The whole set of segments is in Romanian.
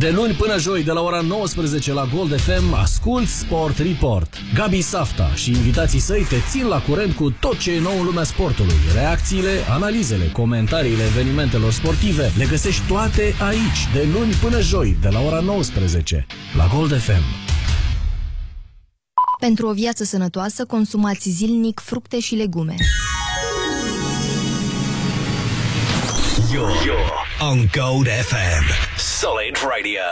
De luni până joi, de la ora 19 la Gold FM, asculți Sport Report. Gabi Safta și invitații săi te țin la curent cu tot ce e nou în lumea sportului. Reacțiile, analizele, comentariile evenimentelor sportive, le găsești toate aici, de luni până joi, de la ora 19 la Gold FM. Pentru o viață sănătoasă, consumați zilnic fructe și legume. You're on Gold FM. Solid Radio.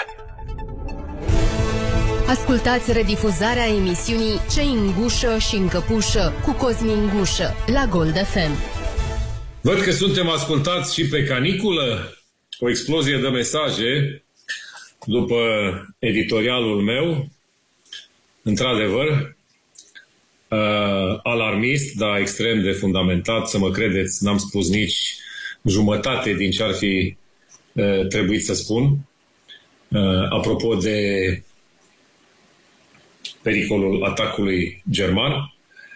Ascultați redifuzarea emisiunii Cei în gușă și în căpușă cu Cosmin Gușă la Gold FM. Văd că suntem ascultați și pe caniculă. O explozie de mesaje după editorialul meu. Într-adevăr, alarmist, dar extrem de fundamentat. Să mă credeți, n-am spus nici jumătate din ce ar fi trebuit să spun. Apropo de pericolul atacului german.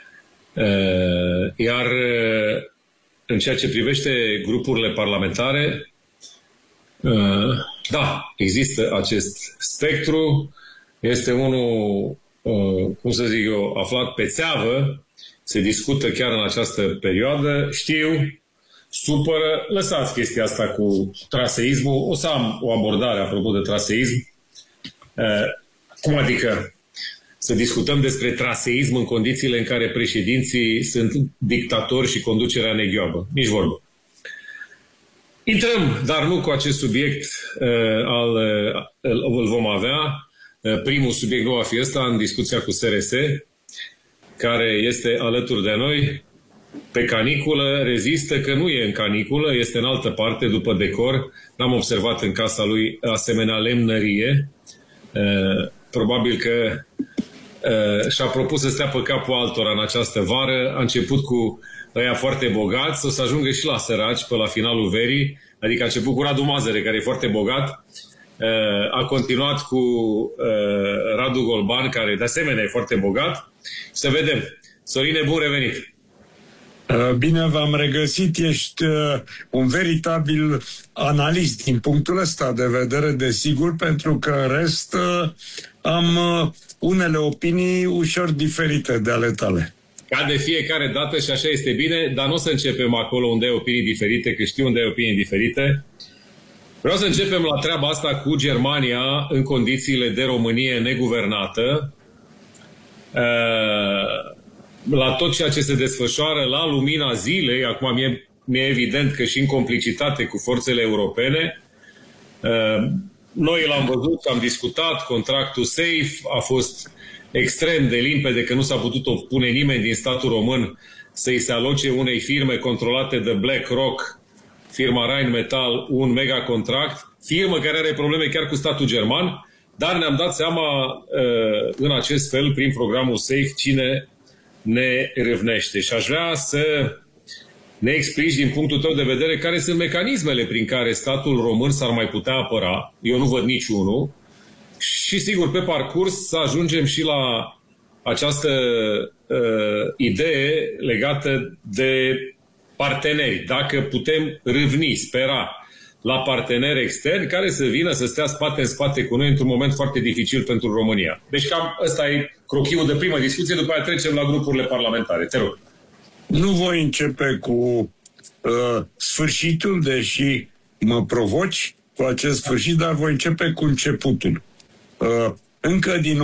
Iar în ceea ce privește grupurile parlamentare, da, există acest spectru. Este unul, cum să zic eu, aflat pe țeavă. Se discută chiar în această perioadă. Știu, supără. Lăsați chestia asta cu traseismul. O să am o abordare apropo de traseism. Cum adică să discutăm despre traseism în condițiile în care președinții sunt dictatori și conducerea neghioabă? Nici vorbă. Intrăm, dar nu cu acest subiect îl vom avea. Primul subiect nu va fi ăsta, în discuția cu SRS, care este alături de noi. Pe caniculă, rezistă că nu e în caniculă, este în altă parte, după decor. N-am observat în casa lui asemenea lemnărie. Probabil că și-a propus să stea pe capul altora în această vară. A început cu ăia foarte bogați, o să ajungă și la săraci pe la finalul verii. Adică a început cu Radu Mazăre, care e foarte bogat. A continuat cu Radu Golban, care de asemenea e foarte bogat. Să vedem. Sorine, bun revenit! Bine v-am regăsit, ești un veritabil analist din punctul ăsta de vedere, desigur, pentru că în rest am unele opinii ușor diferite de ale tale. Ca de fiecare dată și așa este bine, dar nu o să începem acolo unde ai opinii diferite, că știu unde ai opinii diferite. Vreau să începem la treaba asta cu Germania în condițiile de Românie neguvernată. La tot ceea ce se desfășoară la lumina zilei, acum mi-e evident că și în complicitate cu forțele europene. Noi l-am văzut, am discutat, contractul SAFE a fost extrem de limpede că nu s-a putut opune nimeni din statul român să-i se aloce unei firme controlate de BlackRock, firma Rheinmetall, un mega contract, firmă care are probleme chiar cu statul german, dar ne-am dat seama în acest fel, prin programul SAFE, cine ne râvnește. Și aș vrea să ne explici din punctul tău de vedere care sunt mecanismele prin care statul român s-ar mai putea apăra. Eu nu văd niciunul. Și sigur, pe parcurs să ajungem și la această idee legată de parteneri. Dacă putem râvni, spera la parteneri externi care să vină să stea spate în spate cu noi într-un moment foarte dificil pentru România. Deci cam ăsta e crochiul de primă discuție, după aceea trecem la grupurile parlamentare. Te rog. Nu voi începe cu sfârșitul, deși mă provoci cu acest sfârșit, dar voi începe cu începutul. Încă din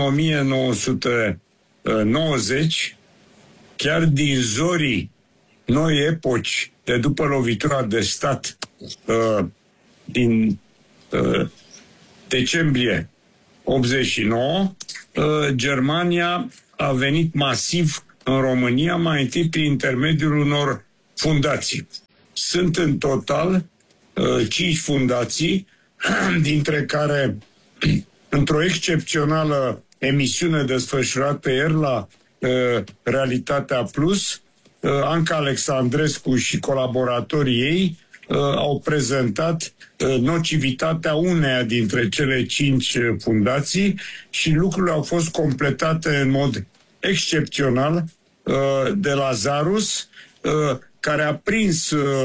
1990, chiar din zorii noi epoci de după lovitura de stat din decembrie 89, Germania a venit masiv în România, mai întâi prin intermediul unor fundații. Sunt în total 5 fundații, dintre care, într-o excepțională emisiune desfășurată ieri la Realitatea Plus, Anca Alexandrescu și colaboratorii ei au prezentat nocivitatea uneia dintre cele 5 fundații și lucrurile au fost completate în mod excepțional de Lazarus, care a prins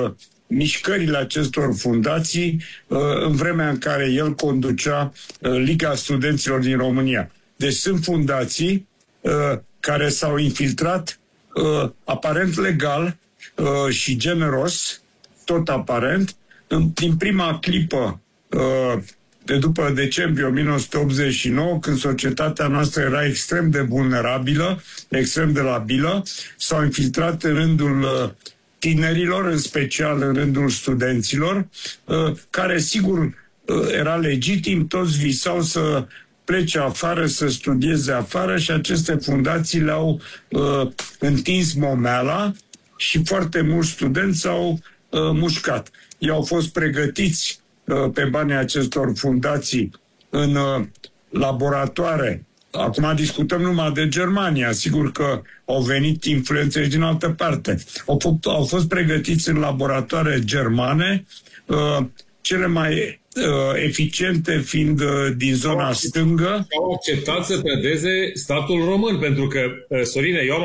mișcările acestor fundații în vremea în care el conducea Liga Studenților din România. Deci sunt fundații care s-au infiltrat aparent legal și generos, tot aparent, din prima clipă de după decembrie 1989, când societatea noastră era extrem de vulnerabilă, extrem de labilă, s-au infiltrat în rândul tinerilor, în special în rândul studenților, care, sigur, era legitim, toți visau să plece afară, să studieze afară și aceste fundații le-au întins momeala și foarte mulți studenți au mușcat. Ei au fost pregătiți pe banii acestor fundații în laboratoare. Acum discutăm numai de Germania, sigur că au venit influențe din altă parte. Au fost pregătiți în laboratoare germane, cele mai eficiente fiind din zona stângă. Au acceptat să predeze statul român, pentru că, Sorine, eu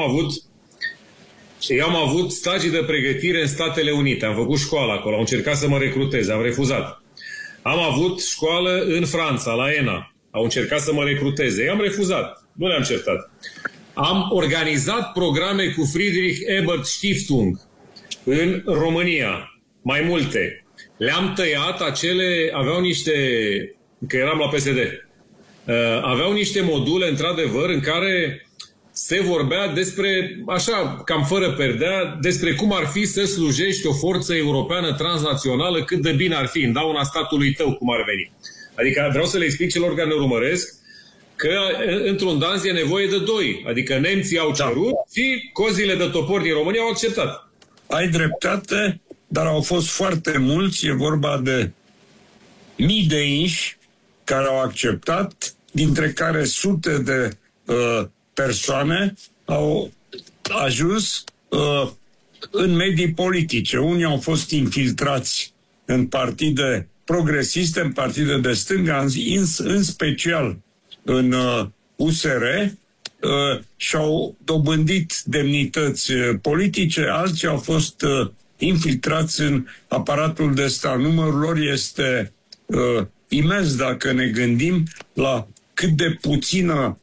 am avut stagii de pregătire în Statele Unite, am făcut școală acolo, au încercat să mă recruteze, am refuzat. Am avut școală în Franța, la ENA, au încercat să mă recruteze, i-am refuzat, nu le-am certat. Am organizat programe cu Friedrich Ebert Stiftung în România, mai multe. Le-am tăiat, aveau niște, că eram la PSD, aveau niște module, într-adevăr, în care se vorbea despre, așa, cam fără perdea, despre cum ar fi să slujești o forță europeană transnațională, cât de bine ar fi în dauna statului tău, cum ar veni. Adică vreau să le explic celor care ne urmăresc că într-un dans e nevoie de doi. Adică nemții au cerut și cozile de topor din România au acceptat. Ai dreptate, dar au fost foarte mulți, e vorba de mii de inși care au acceptat, dintre care sute de persoane au ajuns în medii politice. Unii au fost infiltrați în partide progresiste, în partide de stânga, în special în USR, și au dobândit demnități politice, alții au fost infiltrați în aparatul de stat. Numărul lor este imens dacă ne gândim la cât de puțină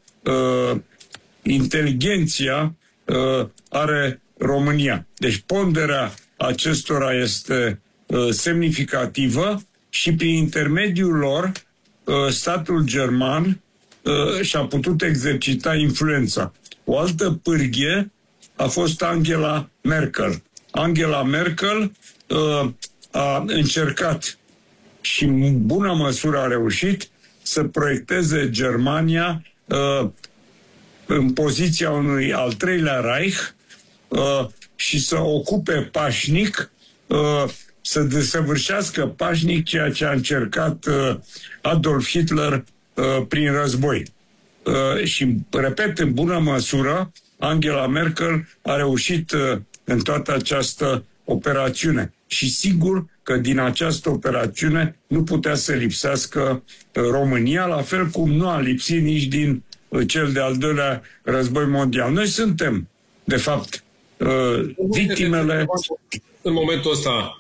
inteligenția are România. Deci ponderea acestora este semnificativă și prin intermediul lor statul german și-a putut exercita influența. O altă pârghie a fost Angela Merkel. Angela Merkel a încercat și în bună măsură a reușit să proiecteze Germania în poziția unui al treilea Reich și să ocupe pașnic, să desăvârșească pașnic ceea ce a încercat Adolf Hitler prin război. Și, repet, în bună măsură, Angela Merkel a reușit în toată această operațiune. Și sigur că din această operațiune nu putea să lipsească România, la fel cum nu a lipsit nici din cel de-al doilea război mondial. Noi suntem, de fapt, victimele... În momentul ăsta,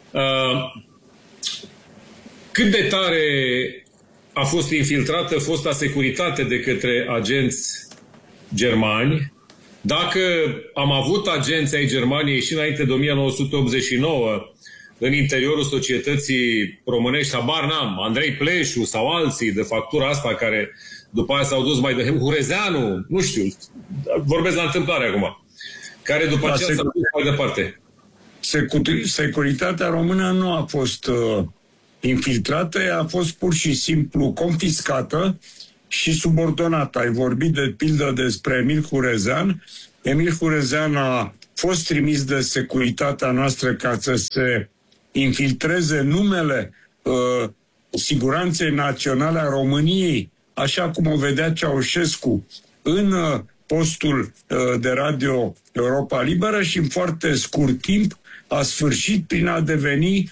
cât de tare a fost infiltrată fosta securitate de către agenți germani, dacă am avut agenți ai Germaniei și înainte de 1989 în interiorul societății românești, habar n-am, Andrei Pleșu sau alții de factura asta care după aia s-au dus mai de Hurezeanu, nu știu, vorbesc la întâmplare acum, care după aceea s-au dus mai departe. Securitatea română nu a fost infiltrată, ea a fost pur și simplu confiscată și subordonată. Ai vorbit de pildă despre Emil Hurezean. Emil Hurezean a fost trimis de securitatea noastră ca să se infiltreze numele siguranței naționale a României, așa cum o vedea Ceaușescu în postul de radio Europa Liberă, și în foarte scurt timp a sfârșit prin a deveni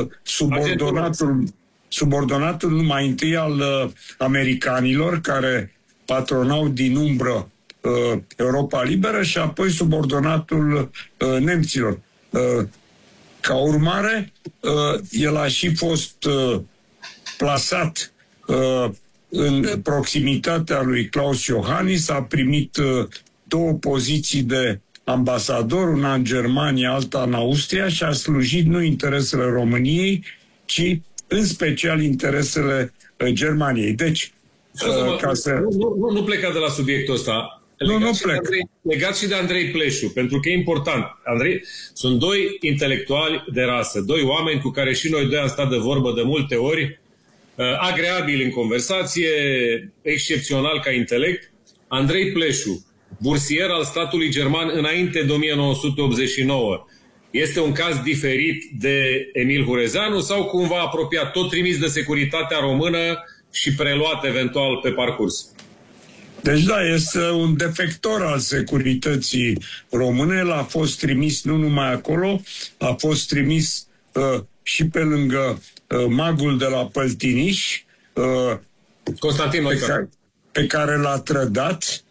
subordonatul mai întâi al americanilor, care patronau din umbră Europa Liberă, și apoi subordonatul nemților. Ca urmare, el a și fost plasat în proximitatea lui Klaus Iohannis, a primit 2 poziții de ambasador, una în Germania, alta în Austria, și a slujit nu interesele României, ci în special interesele Germaniei. Deci, nu pleca de la subiectul ăsta. Legat și de Andrei Pleșu, pentru că e important. Andrei, sunt 2 intelectuali de rasă, 2 oameni cu care și noi 2 am stat de vorbă de multe ori, agreabil în conversație, excepțional ca intelect. Andrei Pleșu, bursier al statului german înainte de 1989. Este un caz diferit de Emil Hurezeanu sau cumva apropiat, tot trimis de securitatea română și preluat eventual pe parcurs? Deci da, este un defector al securității române. El a fost trimis nu numai acolo, a fost trimis și pe lângă magul de la Păltiniș, Constantin Noica, pe care l-a trădat,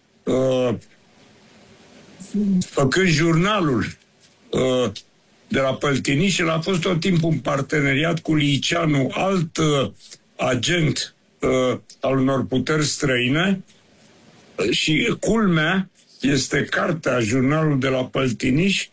făcând jurnalul de la Păltiniș. El a fost tot timpul în parteneriat cu Liceanu, alt agent al unor puteri străine. Și culmea este cartea, jurnalul de la Păltiniș,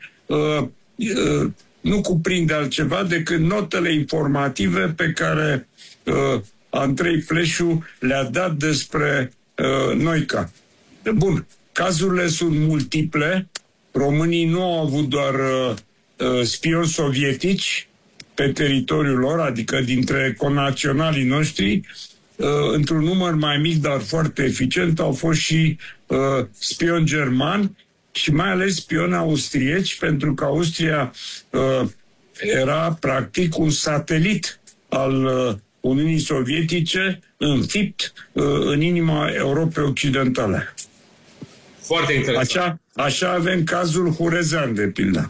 nu cuprinde altceva decât notele informative pe care Andrei Pleșu le-a dat despre Noica. Bun, cazurile sunt multiple. Românii nu au avut doar spioni sovietici pe teritoriul lor, adică dintre conaționalii noștri, într-un număr mai mic, dar foarte eficient, au fost și spioni germani și mai ales spioni austrieci, pentru că Austria era practic un satelit al Uniunii Sovietice, înfipt în inima Europei Occidentale. Foarte interesant. Așa avem cazul Hurezean, de pildă.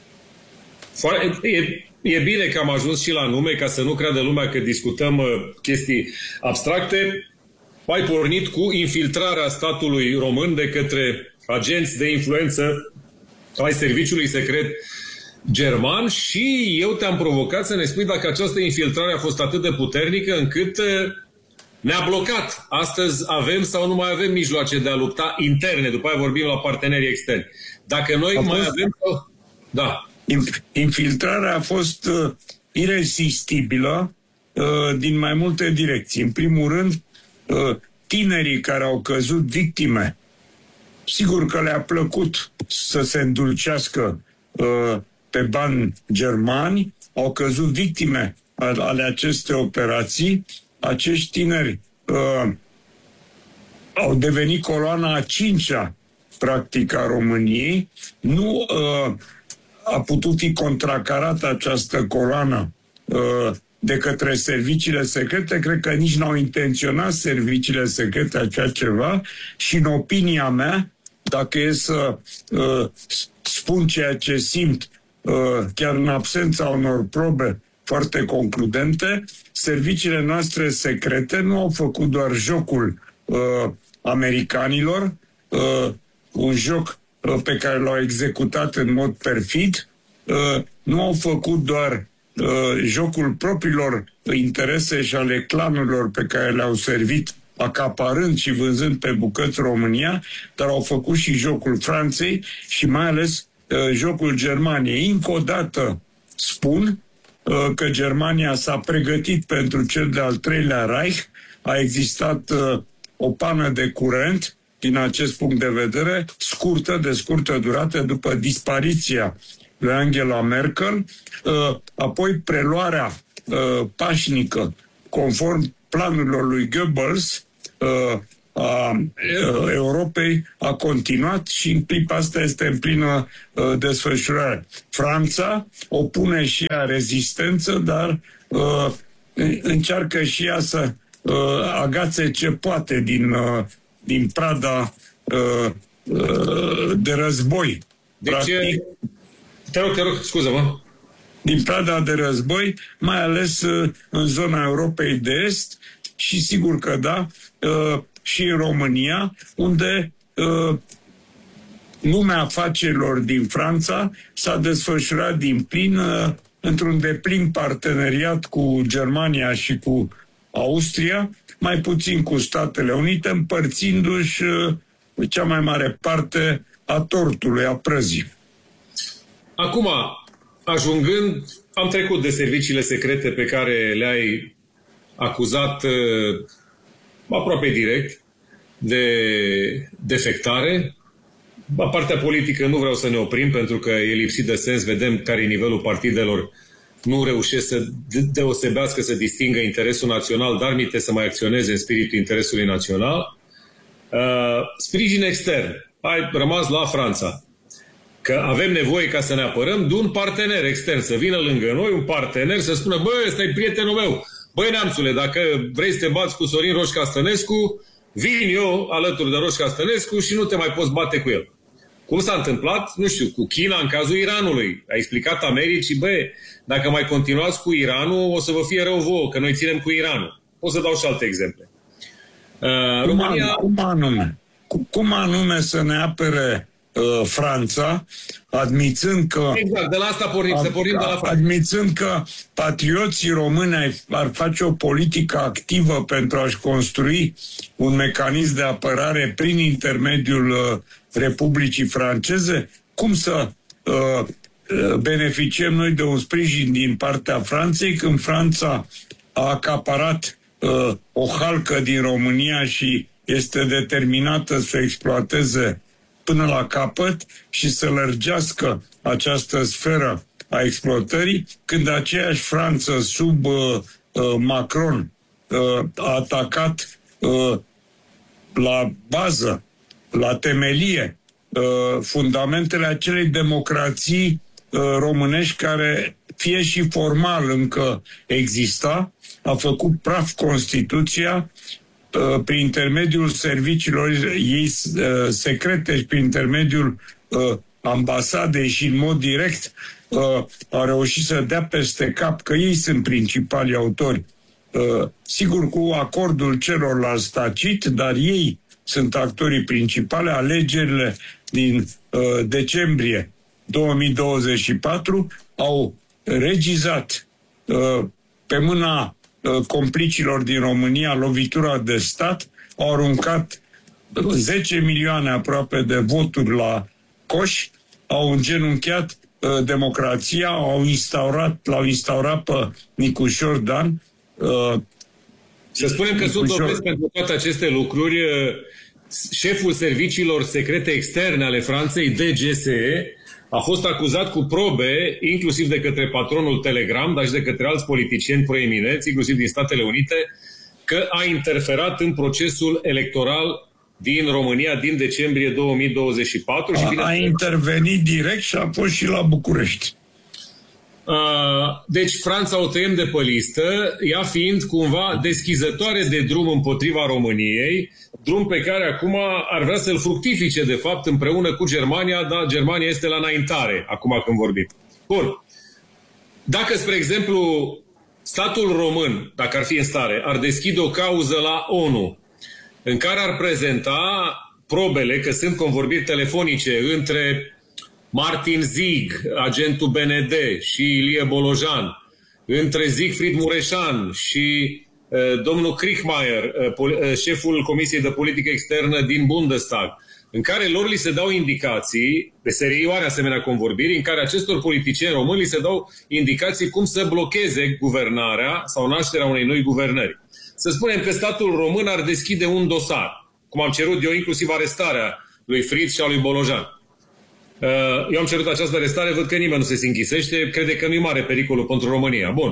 E bine că am ajuns și la nume, ca să nu creadă lumea că discutăm chestii abstracte. Ai pornit cu infiltrarea statului român de către agenți de influență ai serviciului secret german și eu te-am provocat să ne spui dacă această infiltrare a fost atât de puternică încât ne-a blocat. Astăzi avem sau nu mai avem mijloace de a lupta interne, după aia vorbim la partenerii externi. Dacă noi mai avem... Da. Infiltrarea a fost irezistibilă din mai multe direcții. În primul rând, tinerii care au căzut victime, sigur că le-a plăcut să se îndulcească pe bani germani, au căzut victime ale acestei operații. Acești tineri au devenit coloana a 5-a, practic, a României. Nu a putut fi contracarată această coloană de către serviciile secrete. Cred că nici n-au intenționat serviciile secrete așa ceva și, în opinia mea, dacă e să spun ceea ce simt, chiar în absența unor probe foarte concludente, serviciile noastre secrete nu au făcut doar jocul americanilor, un joc pe care l-au executat în mod perfid, nu au făcut doar jocul propriilor interese și ale clanurilor pe care le-au servit, acaparând și vânzând pe bucăți România, dar au făcut și jocul Franței și mai ales jocul Germaniei. Încă o dată spun că Germania s-a pregătit pentru cel de-al 3-lea Reich, a existat o pană de curent din acest punct de vedere, de scurtă durată, după dispariția lui Angela Merkel, apoi preluarea pașnică, conform planurilor lui Goebbels, a Europei a continuat și în clipa asta este în plină desfășurare. Franța opune și ea rezistență, dar încearcă și ea să agațe ce poate din prada de război. Deci, te rog, scuză-mă. Din prada de război, mai ales în zona Europei de Est și sigur că da, și în România, unde lumea afacerilor din Franța s-a desfășurat din plin într-un deplin parteneriat cu Germania și cu Austria, mai puțin cu Statele Unite, împărțindu-și cea mai mare parte a tortului, a prăzii. Acum, ajungând, am trecut de serviciile secrete pe care le-ai acuzat aproape direct de defectare. La partea politică nu vreau să ne oprim, pentru că e lipsit de sens. Vedem care e nivelul partidelor. Nu reușesc să deosebească, să distingă interesul național, dar minte să mai acționeze în spiritul interesului național. Sprijin extern. Ai rămas la Franța. Că avem nevoie, ca să ne apărăm, de un partener extern. Să vină lângă noi un partener să spună: băi, ăsta e prietenul meu. Băi, neamțule, dacă vrei să te bați cu Sorin Roșca Stănescu, vin eu alături de Roșca Stănescu și nu te mai poți bate cu el. Cum s-a întâmplat? Nu știu, cu China în cazul Iranului. A explicat Americii: băi, dacă mai continuați cu Iranul, o să vă fie rău vouă, că noi ținem cu Iranul. Pot să dau și alte exemple. România... Cum anume să ne apere Franța, admițând că... Exact, de la asta pornim, să pornim de la Franța. Admițând că patrioții români ar face o politică activă pentru a-și construi un mecanism de apărare prin intermediul Republicii Franceze, cum să beneficiem noi de un sprijin din partea Franței când Franța a acaparat o halcă din România și este determinată să o exploateze până la capăt și să lărgească această sferă a exploatării, când aceeași Franță sub Macron a atacat la bază, la temelie, fundamentele acelei democrații românești care, fie și formal încă exista, a făcut praf Constituția prin intermediul serviciilor ei secrete și prin intermediul ambasadei și în mod direct a reușit să dea peste cap că ei sunt principalii autori. Sigur, cu acordul celorlalți tacit, dar ei sunt actorii principali. Alegerile din decembrie 2024 au regizat pe mâna complicilor din România lovitura de stat, au aruncat 10 milioane aproape de voturi la coș, au îngenunchiat democrația, l-au instaurat pe Nicușor Dan. Să spunem că sunt dovezi pentru toate aceste lucruri. Șeful serviciilor secrete externe ale Franței, DGSE, a fost acuzat cu probe, inclusiv de către patronul Telegram, dar și de către alți politicieni proeminenți, inclusiv din Statele Unite, că a interferat în procesul electoral din România din decembrie 2024. A intervenit direct și a fost și la București. Deci Franța o tăiem de pe listă, ea fiind cumva deschizătoare de drum împotriva României, drum pe care acum ar vrea să-l fructifice, de fapt, împreună cu Germania, dar Germania este la înaintare, acum când vorbim. Bun. Dacă, spre exemplu, statul român, dacă ar fi în stare, ar deschide o cauză la ONU, în care ar prezenta probele că sunt convorbiri telefonice între Martin Zig, agentul BND, și Ilie Bolojan, între Siegfried Mureșan și domnul Krichmeier, șeful Comisiei de Politică Externă din Bundestag, în care lor li se dau indicații, de serioare asemenea convorbiri, în care acestor politicieni români li se dau indicații cum să blocheze guvernarea sau nașterea unei noi guvernări. Să spunem că statul român ar deschide un dosar, cum am cerut eu, inclusiv arestarea lui Fritz și a lui Bolojan. Eu am cerut această arestare, văd că nimeni nu se închisește, crede că nu-i mare pericolul pentru România. Bun.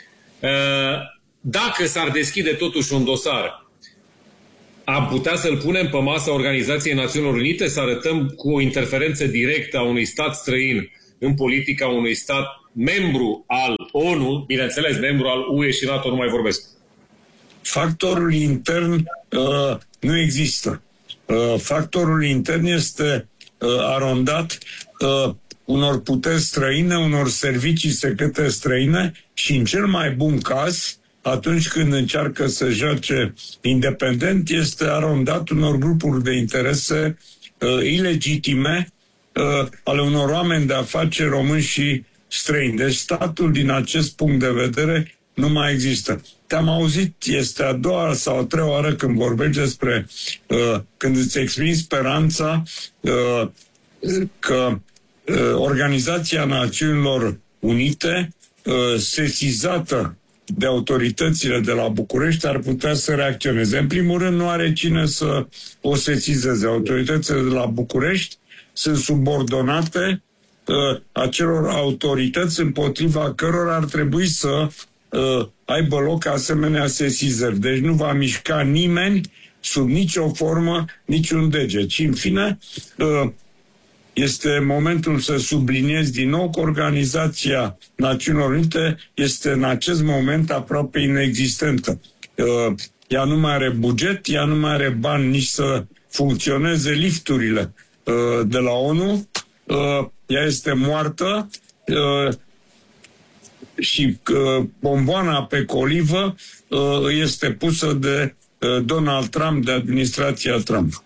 Dacă s-ar deschide totuși un dosar, am putea să-l punem pe masa Organizației Națiunilor Unite, să arătăm cu o interferență directă a unui stat străin în politica unui stat membru al ONU, bineînțeles, membru al UE și NATO, nu mai vorbesc. Factorul intern nu există. Factorul intern este arondat unor puteri străine, unor servicii secrete străine și, în cel mai bun caz, atunci când încearcă să joace independent, este arondat unor grupuri de interese ilegitime ale unor oameni de afaceri români și străini. Deci statul, din acest punct de vedere, nu mai există. Te-am auzit, este a doua sau a treia oară când vorbești despre, când îți exprimi speranța că Organizația Națiunilor Unite, sesizată de autoritățile de la București, ar putea să reacționeze. În primul rând, nu are cine să o sesizeze. Autoritățile de la București sunt subordonate acelor autorități împotriva cărora ar trebui să aibă loc asemenea sesizări. Deci nu va mișca nimeni sub nicio formă, niciun deget. Și în fine, este momentul să subliniez din nou că Organizația Națiunilor Unite este în acest moment aproape inexistentă. Ea nu mai are buget, ea nu mai are bani nici să funcționeze lifturile de la ONU, ea este moartă și bomboana pe colivă este pusă de Donald Trump, de administrația Trump.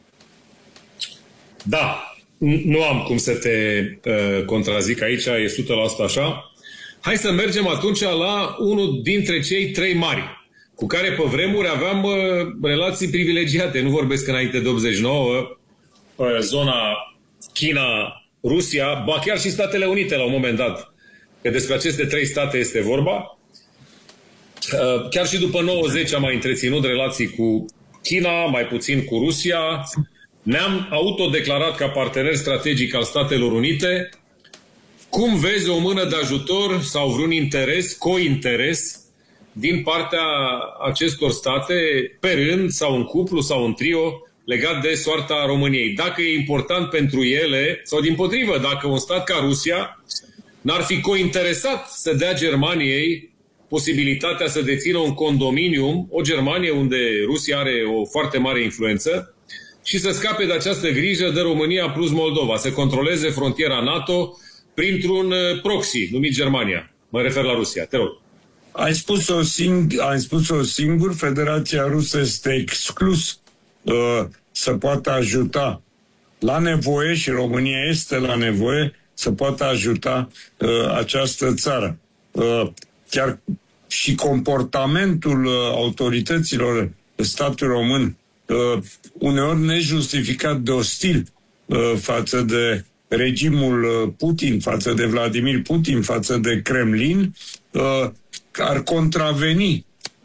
Da, nu am cum să te contrazic aici, e 100% așa. Hai să mergem atunci la unul dintre cei trei mari, cu care pe vremuri aveam relații privilegiate. Nu vorbesc înainte de 89, zona China, Rusia, ba chiar și Statele Unite la un moment dat. Că despre aceste trei state este vorba. Chiar și după 90 am mai întreținut relații cu China, mai puțin cu Rusia. Ne-am autodeclarat ca partener strategic al Statelor Unite. Cum vezi o mână de ajutor sau vreun interes, cointeres, din partea acestor state, pe rând sau în cuplu sau în trio, legat de soarta României? Dacă e important pentru ele, sau dimpotrivă, dacă un stat ca Rusia n-ar fi cointeresat să dea Germaniei posibilitatea să dețină un condominium, o Germanie unde Rusia are o foarte mare influență, și să scape de această grijă de România plus Moldova, să controleze frontiera NATO printr-un proxy numit Germania. Mă refer la Rusia. Te rog. Ai spus-o singur, Federația Rusă este exclus să poată ajuta la nevoie, și România este la nevoie, să poată ajuta această țară. Chiar și comportamentul autorităților statului român, uneori nejustificat de ostil față de regimul Putin, față de Vladimir Putin, față de Kremlin, ar contraveni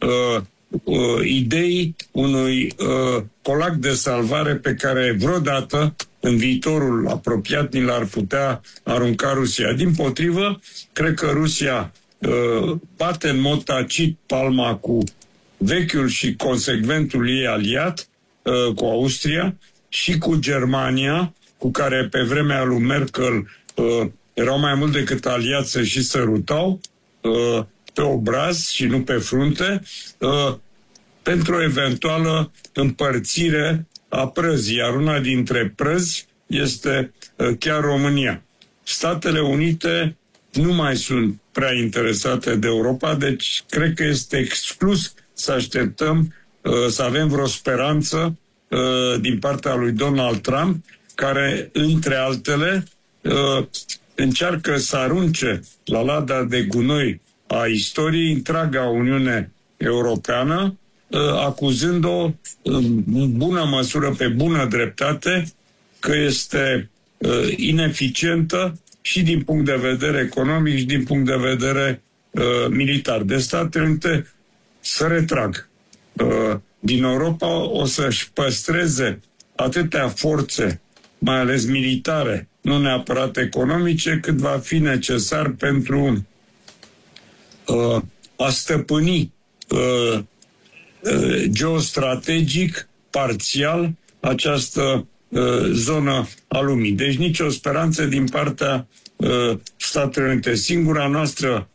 ideii unui colac de salvare pe care vreodată în viitorul apropiat ni l-ar putea arunca Rusia. Dimpotrivă, cred că Rusia bate în mod tacit palma cu vechiul și consecventul ei aliat, cu Austria și cu Germania, cu care pe vremea lui Merkel erau mai mult decât aliați, să și sărutau pe obraz și nu pe frunte, pentru o eventuală împărțire a prăzii, iar una dintre prăzi este chiar România. Statele Unite nu mai sunt prea interesate de Europa, deci cred că este exclus să așteptăm să avem vreo speranță din partea lui Donald Trump, care, între altele, încearcă să arunce la lada de gunoi a istoriei întreaga Uniune Europeană, acuzând-o în bună măsură, pe bună dreptate, că este ineficientă și din punct de vedere economic și din punct de vedere militar. De Statele Unite să retrag. Din Europa o să-și păstreze atâtea forțe, mai ales militare, nu neapărat economice, cât va fi necesar pentru a stăpâni geostrategic, parțial, această zonă a lumii. Deci nicio speranță din partea Statelor Unite. Singura noastră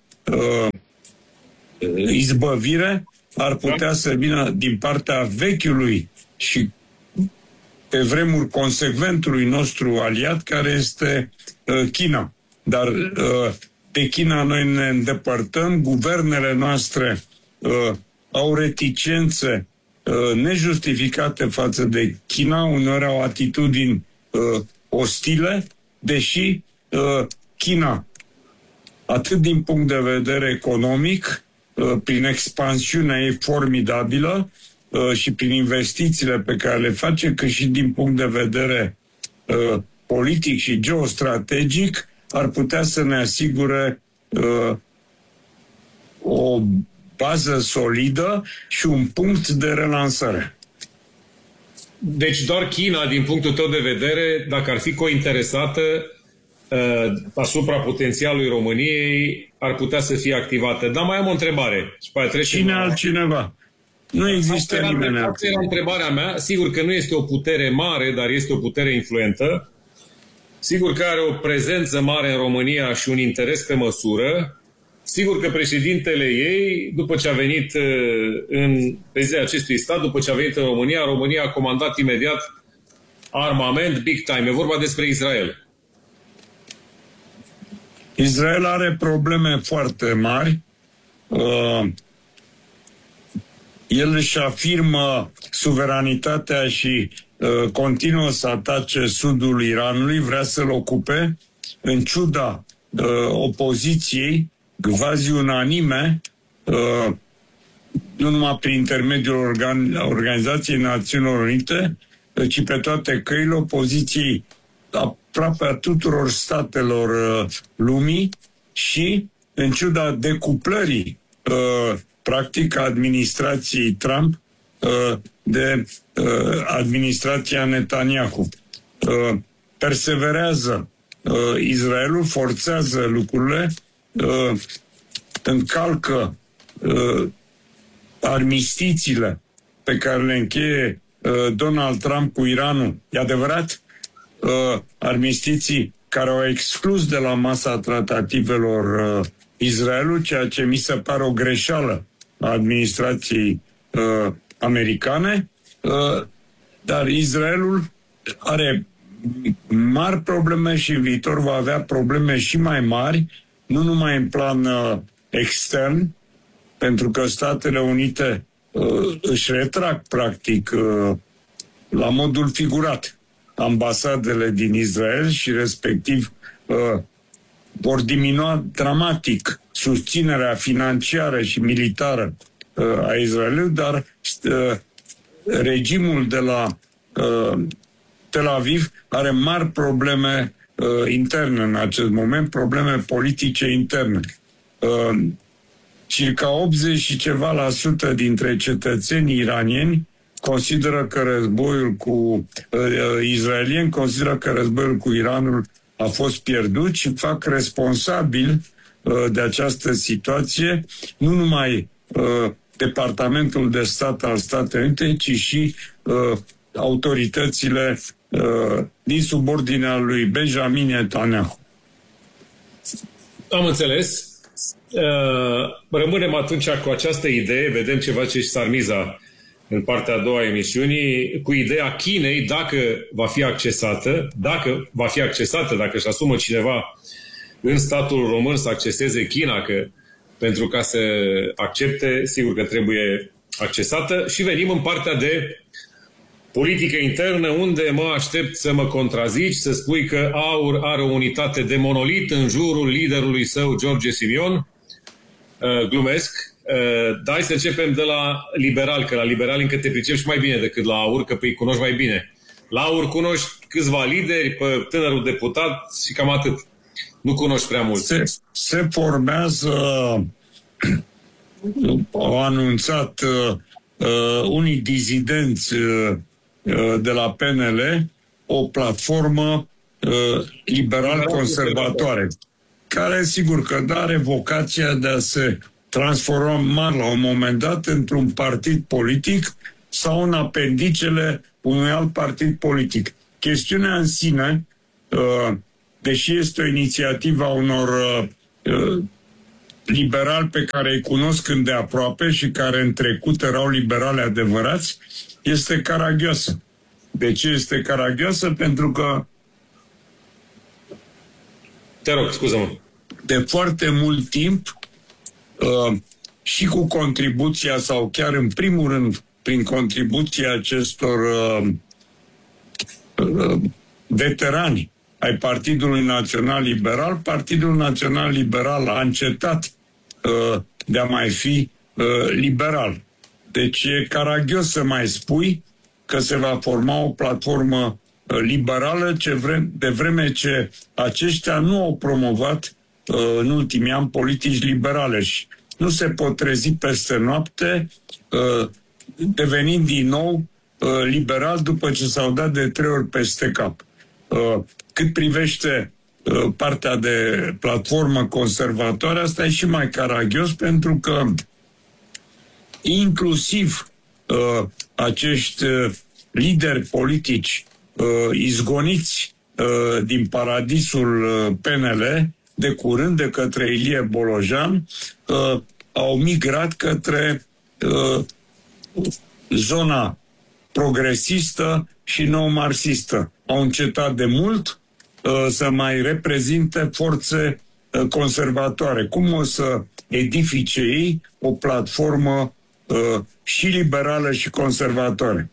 izbăvire ar putea să vină din partea vechiului și pe vremuri consecventului nostru aliat, care este China. Dar de China noi ne îndepărtăm, guvernele noastre au reticențe nejustificate față de China, uneori au atitudini ostile, deși China atât din punct de vedere economic, prin expansiunea ei formidabilă și prin investițiile pe care le face, cât și din punct de vedere politic și geostrategic, ar putea să ne asigure o bază solidă și un punct de relansare. Deci doar China, din punctul tău de vedere, dacă ar fi cointeresată asupra potențialului României, ar putea să fie activată. Dar mai am o întrebare. Cine altcineva? Nu există nimeni. Asta era întrebarea mea. Sigur că nu este o putere mare, dar este o putere influentă. Sigur că are o prezență mare în România și un interes pe măsură. Sigur că președintele ei, după ce a venit în prezidența acestui stat, după ce a venit în România, România a comandat imediat armament big time. E vorba despre Israel. Israel are probleme foarte mari. El își afirmă suveranitatea și continuă să atace sudul Iranului, vrea să-l ocupe, în ciuda opoziției quasi unanime, nu numai prin intermediul Organizației Națiunilor Unite, ci pe toate căile opoziției aproape a tuturor statelor lumii și în ciuda decuplării practic a administrației Trump de administrația Netanyahu. Perseverează Israelul, forțează lucrurile, încalcă armistițiile pe care le încheie Donald Trump cu Iranul. E adevărat? Armistiții care au exclus de la masa tratativelor Israelul, ceea ce mi se pare o greșeală a administrației americane, dar Israelul are mari probleme și în viitor va avea probleme și mai mari, nu numai în plan extern, pentru că Statele Unite își retrag practic la modul figurat ambasadele din Israel și respectiv vor diminua dramatic susținerea financiară și militară a Israelului, dar regimul de la Tel Aviv are mari probleme interne în acest moment, probleme politice interne. Circa 80 și ceva la sută dintre cetățenii iranieni consideră că războiul cu israelieni consideră că războiul cu Iranul a fost pierdut și fac responsabil de această situație nu numai Departamentul de Stat al Statelor Unite, ci și autoritățile din subordinea lui Benjamin Netanyahu. Am înțeles. Rămânem atunci cu această idee, vedem ce face și Sarmiza în partea a doua a emisiunii, cu ideea Chinei, dacă va fi accesată, dacă își asumă cineva în statul român să acceseze China, că pentru ca să accepte, sigur că trebuie accesată. Și venim în partea de politică internă, unde mă aștept să mă contrazici, să spui că AUR are o unitate de monolit în jurul liderului său, George Simion. Glumesc. Dar hai să începem de la liberal, că la liberal încă te pricepi și mai bine decât la AUR, că îi cunoști mai bine. La AUR cunoști câțiva lideri, pe tânărul deputat și cam atât. Nu cunoști prea mult. Se formează, au anunțat unii dizidenți de la PNL, o platformă liberal-conservatoare, care sigur că are vocația de a se transforma la un moment dat într-un partid politic sau în apendicele unui alt partid politic. Chestiunea în sine, deși este o inițiativă a unor liberali pe care îi cunosc îndeaproape și care în trecut erau liberali adevărați, este caragioasă. De ce este caragioasă? Pentru că te rog, scuză-mă. De foarte mult timp și cu contribuția sau chiar în primul rând prin contribuția acestor veterani ai Partidului Național Liberal, Partidul Național Liberal a încetat de a mai fi liberal. Deci e caragios să mai spui că se va forma o platformă liberală de vreme ce aceștia nu au promovat în ultimii ani politici liberale și nu se pot trezi peste noapte devenind din nou liberal după ce s-au dat de 3 ori peste cap. Cât privește partea de platformă conservatoare, asta e și mai caragios pentru că inclusiv acești lideri politici izgoniți din paradisul PNL de curând de către Ilie Bolojan au migrat către zona progresistă și nou-marxistă. Au încetat de mult să mai reprezinte forțe conservatoare. Cum o să edifice ei o platformă și liberală și conservatoare?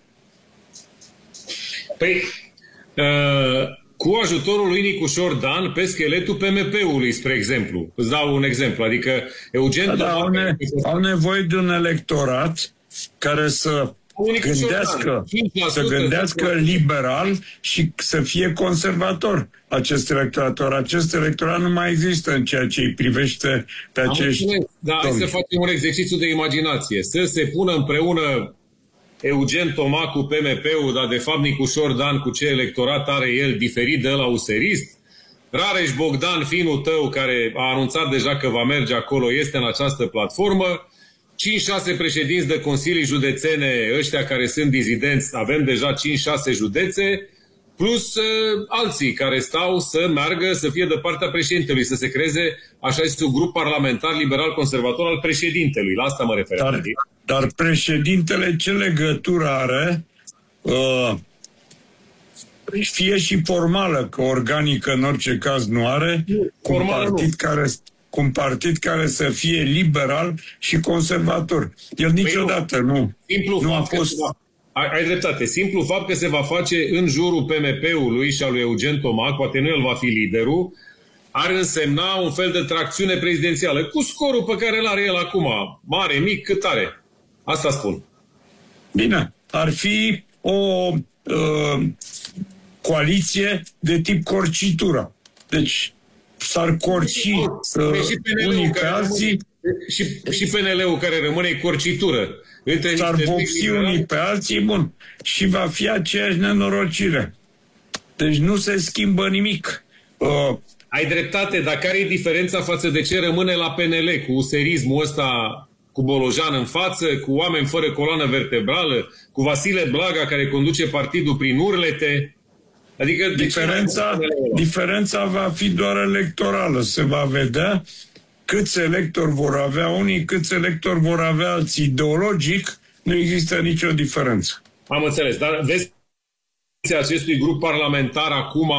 Păi, cu ajutorul lui Nicușor Dan pe scheletul PMP-ului, spre exemplu. Îți dau un exemplu. Adică Eugen... Au nevoie de un electorat care să gândească liberal și să fie conservator acest electorat. Acest electorat nu mai există în ceea ce îi privește pe acești... Da, hai să facem un exercițiu de imaginație. Să se pună împreună Eugen Toma cu PMP-ul, dar de fapt Nicușor Dan cu ce electorat are el diferit de la userist. Rareș Bogdan, finul tău, care a anunțat deja că va merge acolo, este în această platformă. 5-6 președinți de consilii județene, ăștia care sunt dizidenți, avem deja 5-6 județe, plus alții care stau să meargă, să fie de partea președintelui, să se creeze așa zis un grup parlamentar liberal-conservator al președintelui. La asta mă refer. Dar președintele ce legătură are, fie și formală, că organică în orice caz nu are, cu un partid care să fie liberal și conservator. El niciodată nu a fost... Ai dreptate. Simplu fapt că se va face în jurul PMP-ului și al lui Eugen Toma, poate nu el va fi liderul, ar însemna un fel de tracțiune prezidențială, cu scorul pe care îl are el acum. Mare, mic, cât are. Asta spun. Bine. Ar fi o coaliție de tip corcitură. Deci s-ar corci unii pe alții. Și PNL-ul care rămâne corcitură. S-ar vopsi unii pe alții, bun. Și va fi aceeași nenorocire. Deci nu se schimbă nimic. Ai dreptate, dar care e diferența față de ce rămâne la PNL cu userismul ăsta, cu Bolojan în față, cu oameni fără coloană vertebrală, cu Vasile Blaga care conduce partidul prin urlete? Adică diferența va fi doar electorală. Se va vedea câți electori vor avea unii, câți electori vor avea alții. Ideologic nu există nicio diferență. Am înțeles, dar vezi acestui grup parlamentar acum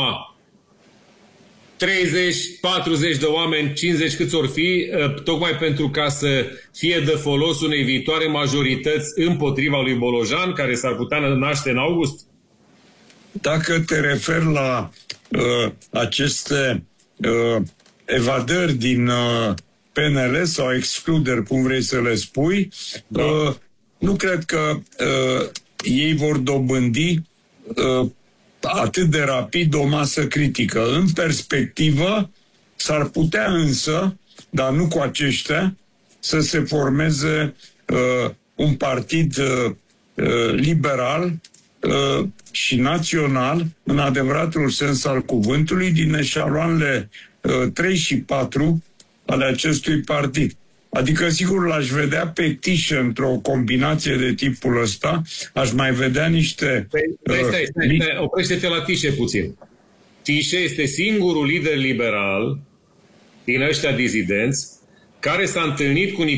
30, 40 de oameni, 50 câți or fi, tocmai pentru ca să fie de folos unei viitoare majorități împotriva lui Bolojan, care s-ar putea naște în august? Dacă te referi la aceste evadări din PNL sau excluderi, cum vrei să le spui, nu cred că ei vor dobândi atât de rapid o masă critică. În perspectivă, s-ar putea însă, dar nu cu aceștia, să se formeze un partid liberal și național, în adevăratul sens al cuvântului, din eșaloanele 3 și 4 ale acestui partid. Adică, sigur, l-aș vedea pe Tișe într-o combinație de tipul ăsta, aș mai vedea niște... Stai, oprește-te la Tișe puțin. Tișe este singurul lider liberal din ăștia dizidenți care s-a întâlnit cu